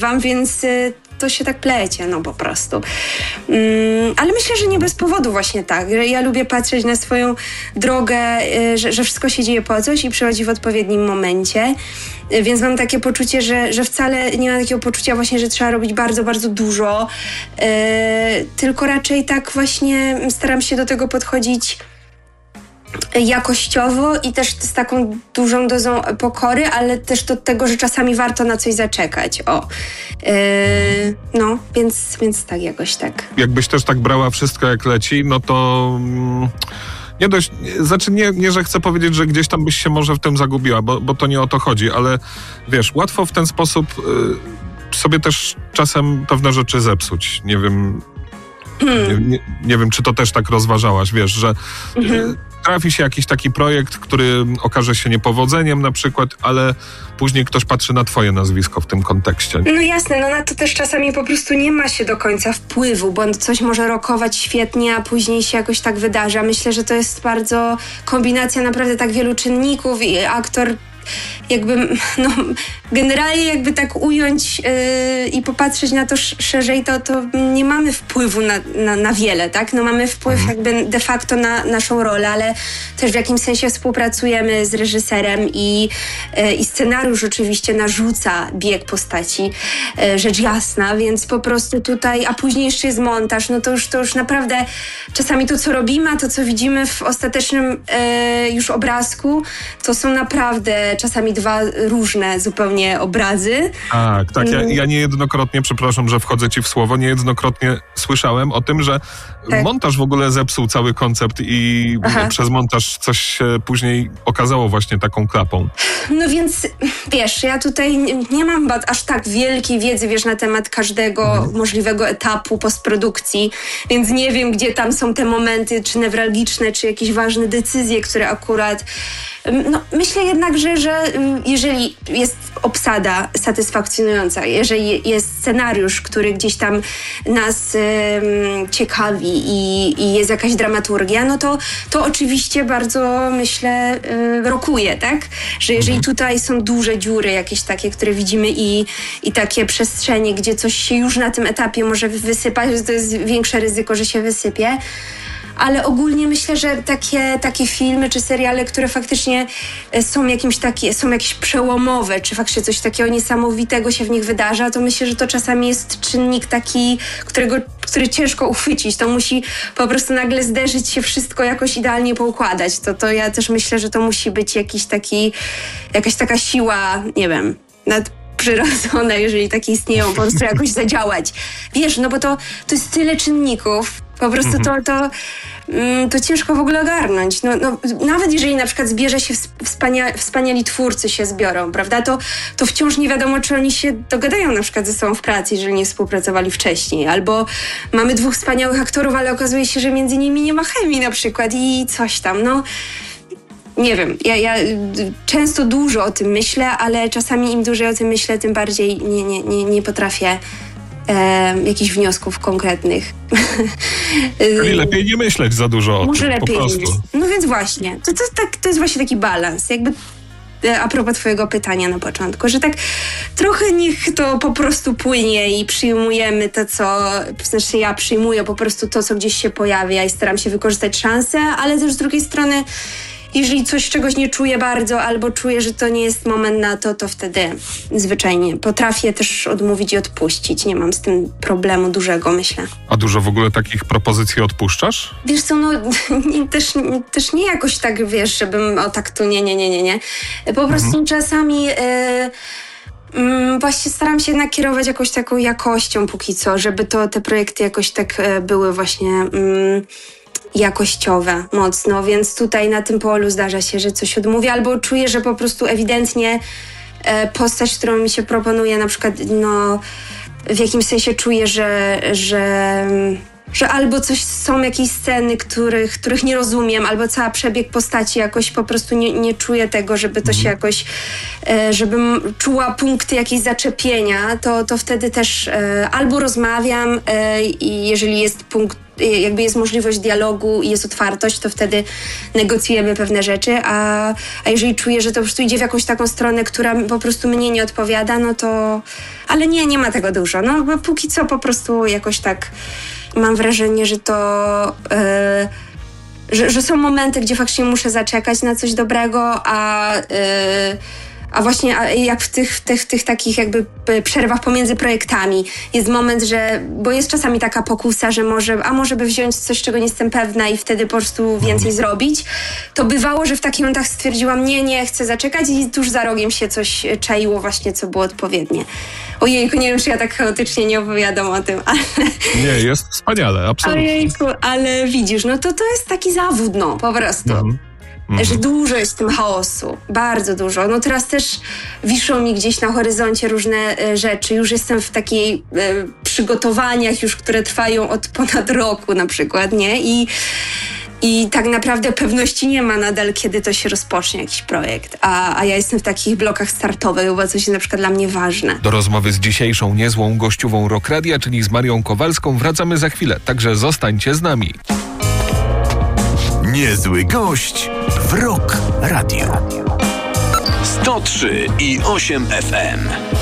więc to się tak plecie, no po prostu. Ale myślę, że nie bez powodu właśnie tak. Ja lubię patrzeć na swoją drogę, że wszystko się dzieje po coś i przychodzi w odpowiednim momencie. Więc mam takie poczucie, że wcale nie mam takiego poczucia właśnie, że trzeba robić bardzo, bardzo dużo. Tylko raczej tak właśnie staram się do tego podchodzić jakościowo i też z taką dużą dozą pokory, ale też do tego, że czasami warto na coś zaczekać. No, więc tak jakoś tak. Jakbyś też tak brała wszystko jak leci, no to nie, że chcę powiedzieć, że gdzieś tam byś się może w tym zagubiła, bo to nie o to chodzi, ale wiesz, łatwo w ten sposób sobie też czasem pewne rzeczy zepsuć. Nie wiem, nie wiem, czy to też tak rozważałaś, wiesz, że trafi się jakiś taki projekt, który okaże się niepowodzeniem na przykład, ale później ktoś patrzy na twoje nazwisko w tym kontekście. No jasne, no na to też czasami po prostu nie ma się do końca wpływu, bo coś może rokować świetnie, a później się jakoś tak wydarza. Myślę, że to jest bardzo kombinacja naprawdę tak wielu czynników i aktor jakby, no generalnie jakby tak ująć i popatrzeć na to szerzej, to nie mamy wpływu na wiele, tak? No mamy wpływ jakby de facto na naszą rolę, ale też w jakimś sensie współpracujemy z reżyserem i scenariusz oczywiście narzuca bieg postaci, rzecz jasna, więc po prostu tutaj, a później jeszcze jest montaż, no to już naprawdę czasami to, co robimy, a to, co widzimy w ostatecznym już obrazku, to są naprawdę czasami dwa różne zupełnie obrazy. Tak. Ja niejednokrotnie, przepraszam, że wchodzę ci w słowo, niejednokrotnie słyszałem o tym, że montaż w ogóle zepsuł cały koncept i przez montaż coś się później okazało właśnie taką klapą. No więc, wiesz, ja tutaj nie mam aż tak wielkiej wiedzy, wiesz, na temat każdego możliwego etapu postprodukcji, więc nie wiem, gdzie tam są te momenty, czy newralgiczne, czy jakieś ważne decyzje, które akurat... No, myślę jednak, że jeżeli jest obsada satysfakcjonująca, jeżeli jest scenariusz, który gdzieś tam nas ciekawi i jest jakaś dramaturgia, no to oczywiście bardzo, myślę, rokuje, tak? Że jeżeli tutaj są duże dziury jakieś takie, które widzimy i takie przestrzenie, gdzie coś się już na tym etapie może wysypać, to jest większe ryzyko, że się wysypie. Ale ogólnie myślę, że takie filmy czy seriale, które faktycznie są jakieś przełomowe, czy faktycznie coś takiego niesamowitego się w nich wydarza, to myślę, że to czasami jest czynnik taki, który ciężko uchwycić. To musi po prostu nagle zderzyć się wszystko, jakoś idealnie poukładać. To ja też myślę, że to musi być jakaś taka siła, nie wiem, nadprzyrodzona, jeżeli takie istnieją, po prostu jakoś zadziałać. Wiesz, no bo to jest tyle czynników, po prostu to ciężko w ogóle ogarnąć. No, nawet jeżeli na przykład zbierze się wspaniali twórcy się zbiorą, prawda, to wciąż nie wiadomo, czy oni się dogadają na przykład ze sobą w pracy, jeżeli nie współpracowali wcześniej. Albo mamy dwóch wspaniałych aktorów, ale okazuje się, że między nimi nie ma chemii na przykład i coś tam, no. Nie wiem, ja często dużo o tym myślę, ale czasami im dłużej o tym myślę, tym bardziej nie potrafię jakichś wniosków konkretnych. Czyli lepiej nie myśleć za dużo o Może tym, lepiej po prostu. No więc właśnie, to jest właśnie taki balans, jakby a propos twojego pytania na początku, że tak trochę niech to po prostu płynie i przyjmujemy to, znaczy ja przyjmuję po prostu to, co gdzieś się pojawia i staram się wykorzystać szansę, ale też z drugiej strony jeżeli czegoś nie czuję bardzo albo czuję, że to nie jest moment na to też zwyczajnie potrafię też odmówić i odpuścić. Nie mam z tym problemu dużego, myślę. A dużo w ogóle takich propozycji odpuszczasz? Wiesz co, no też nie jakoś tak, wiesz, żebym nie. Po prostu czasami... Właśnie staram się jednak kierować jakąś taką jakością póki co, żeby te projekty jakoś tak były właśnie... jakościowe mocno, więc tutaj na tym polu zdarza się, że coś odmówię, albo czuję, że po prostu ewidentnie postać, którą mi się proponuje, na przykład w jakimś sensie czuję, że albo są jakieś sceny, których nie rozumiem, albo cały przebieg postaci jakoś po prostu nie czuję tego, żeby to się jakoś, żebym czuła punkty jakieś zaczepienia, to wtedy też albo rozmawiam i jeżeli jest punkt jakby jest możliwość dialogu i jest otwartość, to wtedy negocjujemy pewne rzeczy, a jeżeli czuję, że to po prostu idzie w jakąś taką stronę, która po prostu mnie nie odpowiada, no to... Ale nie ma tego dużo. No bo póki co po prostu jakoś tak mam wrażenie, że to... Że są momenty, gdzie faktycznie muszę zaczekać na coś dobrego, a właśnie jak w tych takich jakby przerwach pomiędzy projektami jest moment, że, bo jest czasami taka pokusa, że może by wziąć coś, czego nie jestem pewna i wtedy po prostu więcej zrobić, to bywało, że w takich momentach stwierdziłam, nie, chcę zaczekać i tuż za rogiem się coś czaiło właśnie, co było odpowiednie. Ojejku, nie wiem, czy ja tak chaotycznie nie opowiadam o tym, ale... Nie, jest wspaniale, absolutnie. Ojejku, ale widzisz, no to jest taki zawód, no, po prostu. Że dużo jest w tym chaosu, bardzo dużo. No teraz też wiszą mi gdzieś na horyzoncie różne rzeczy. Już jestem w takiej przygotowaniach już, które trwają od ponad roku na przykład, nie? I tak naprawdę pewności nie ma nadal, kiedy to się rozpocznie jakiś projekt. A ja jestem w takich blokach startowych, bo coś jest na przykład dla mnie ważne. Do rozmowy z dzisiejszą niezłą gościową Rock Radia, czyli z Marią Kowalską, wracamy za chwilę. Także zostańcie z nami. Niezły gość w Rock Radio. 103,8 FM.